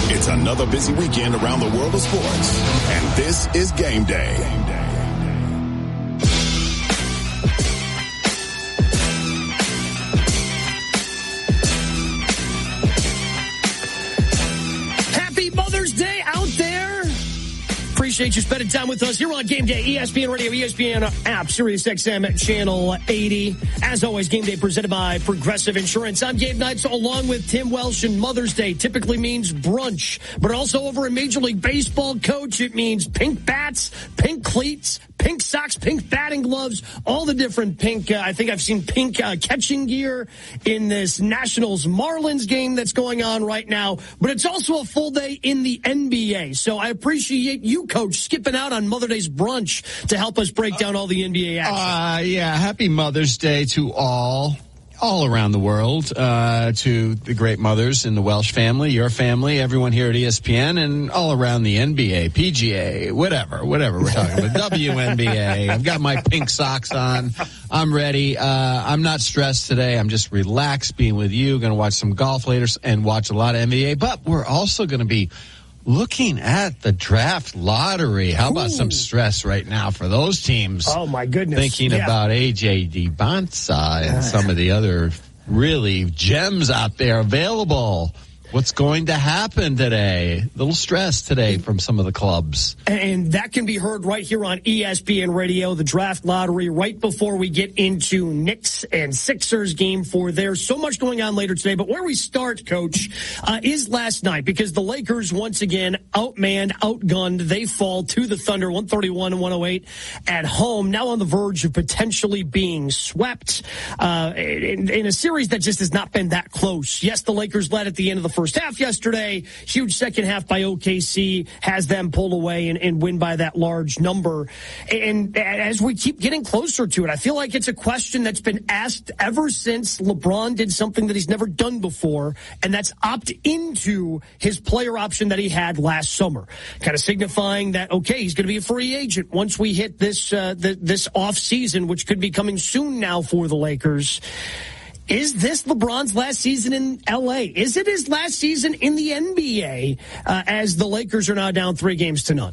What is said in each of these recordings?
It's another busy weekend around the world of sports, and this is Game Day. Happy Mother's Day out there. Appreciate you spending time with us here on Game Day, ESPN Radio, ESPN app, Sirius XM Channel 80. As always, Game Day presented by Progressive Insurance. I'm Gabe Knights along with Tim Welsh, and Mother's Day typically means brunch, but also over in Major League Baseball, Coach, it means pink bats, pink cleats, pink socks, pink batting gloves, all the different pink. I think I've seen pink catching gear in this Nationals-Marlins game that's going on right now, but it's also a full day in the NBA. So I appreciate you, Coach, skipping out on Mother's Day's brunch to help us break down all the NBA action. Yeah, happy Mother's Day to all around the world, to the great mothers in the Welsh family, your family, everyone here at ESPN, and all around the NBA, PGA, whatever we're talking about, WNBA. I've got my pink socks on. I'm ready. I'm not stressed today. I'm just relaxed being with you. Going to watch some golf later and watch a lot of NBA, but we're also going to be looking at the draft lottery. How about some stress right now for those teams? Oh, my goodness. Thinking about A.J. DeBonsa and some of the other really gems out there available. What's going to happen today? A little stress today from some of the clubs. And that can be heard right here on ESPN Radio, the draft lottery, right before we get into Knicks and Sixers game 4. There's so much going on later today. But where we start, Coach, is last night, because the Lakers once again outmanned, outgunned. They fall to the Thunder 131-108 at home, now on the verge of potentially being swept in a series that just has not been that close. Yes, the Lakers led at the end of the first half yesterday. Huge second half by OKC has them pull away and win by that large number. And as we keep getting closer to it, I feel like it's a question that's been asked ever since LeBron did something that he's never done before, and that's opt into his player option that he had last summer, kind of signifying that, okay, he's going to be a free agent once we hit this this off season, which could be coming soon now for the Lakers. Is this LeBron's last season in L.A.? Is it his last season in the NBA as the Lakers are now down 3-0?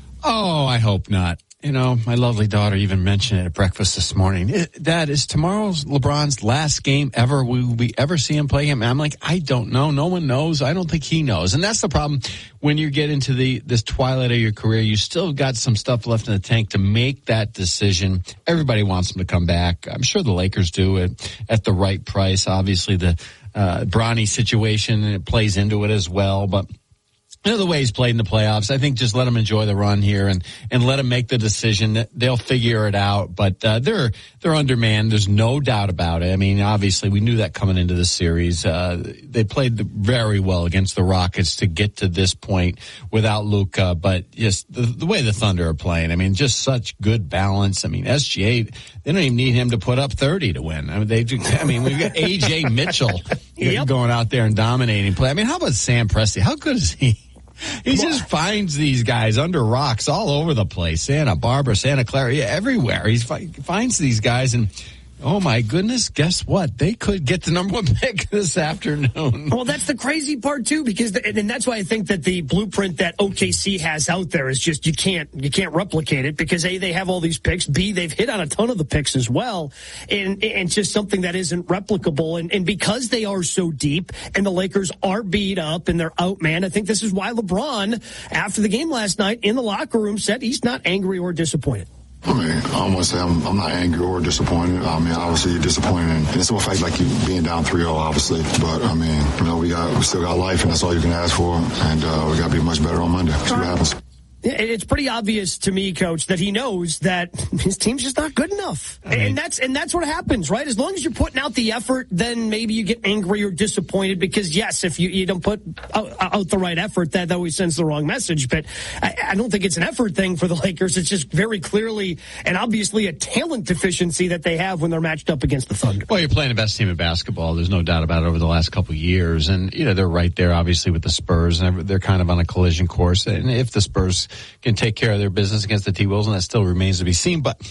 Oh, I hope not. You know, my lovely daughter even mentioned it at breakfast this morning. Dad, is tomorrow's LeBron's last game ever? Will we ever see him play him? And I'm like, I don't know. No one knows. I don't think he knows. And that's the problem. When you get into this twilight of your career, you still got some stuff left in the tank to make that decision. Everybody wants him to come back. I'm sure the Lakers do it at the right price. Obviously, the Bronny situation, it plays into it as well. But you know, the way he's played in the playoffs, I think just let him enjoy the run here and let him make the decision. They'll figure it out, but they're undermanned. There's no doubt about it. I mean, obviously, we knew that coming into the series. They played very well against the Rockets to get to this point without Luka, but just the way the Thunder are playing, I mean, just such good balance. I mean, SGA, they don't even need him to put up 30 to win. I mean, we've got A.J. Mitchell going out there and dominating play. I mean, how about Sam Presti? How good is he? He just finds these guys under rocks all over the place. Santa Barbara, Santa Clara, everywhere. He finds these guys, and oh my goodness, guess what? They could get the number 1 pick this afternoon. Well, that's the crazy part too, because and that's why I think that the blueprint that OKC has out there is just you can't replicate it, because A, they have all these picks, B, they've hit on a ton of the picks as well, and just something that isn't replicable. And because they are so deep and the Lakers are beat up and they're outmanned, I think this is why LeBron, after the game last night in the locker room, said he's not angry or disappointed. I mean, I don't want to say I'm not angry or disappointed. I mean, obviously you're disappointed, and it's a fact like you being down 3-0, obviously. But I mean, you know, we still got life, and that's all you can ask for. And we got to be much better on Monday. See what happens. It's pretty obvious to me, Coach, that he knows that his team's just not good enough. And that's what happens, right? As long as you're putting out the effort, then maybe you get angry or disappointed, because, yes, if you don't put out the right effort, that always sends the wrong message. But I don't think it's an effort thing for the Lakers. It's just very clearly and obviously a talent deficiency that they have when they're matched up against the Thunder. Well, you're playing the best team in basketball. There's no doubt about it over the last couple of years. And, you know, they're right there, obviously, with the Spurs. And they're kind of on a collision course. And if the Spurs can take care of their business against the T-Wolves, and that still remains to be seen. But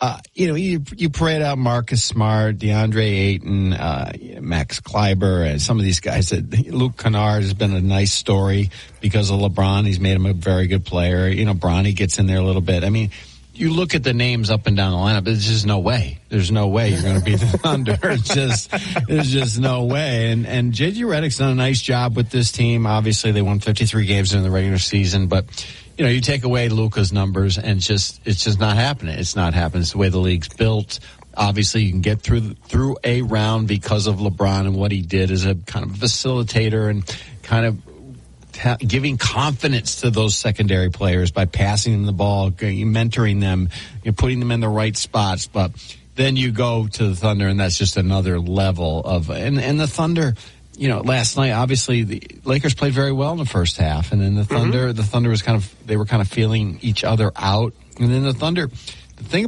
You parade out Marcus Smart, DeAndre Ayton, Max Kleber, and some of these guys. Luke Kennard has been a nice story because of LeBron. He's made him a very good player. Bronny gets in there a little bit. I mean, you look at the names up and down the lineup, there's just no way. There's no way you're going to beat the Thunder. There's just no way. And J.J. Redick's done a nice job with this team. Obviously, they won 53 games in the regular season, but you take away Luka's numbers and it's just not happening. It's not happening. It's the way the league's built. Obviously, you can get through a round because of LeBron and what he did as a kind of facilitator and kind of giving confidence to those secondary players by passing them the ball, mentoring them, putting them in the right spots. But then you go to the Thunder, and that's just another level of and the Thunder. Last night, obviously, the Lakers played very well in the first half, and then the Thunder was they were kind of feeling each other out, and then the Thunder. The thing